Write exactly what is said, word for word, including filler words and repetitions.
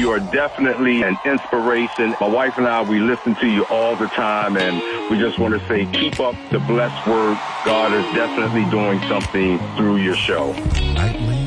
You are definitely an inspiration. My wife and I, we listen to you all the time, and we just want to say keep up the blessed work. God is definitely doing something through your show. Nightly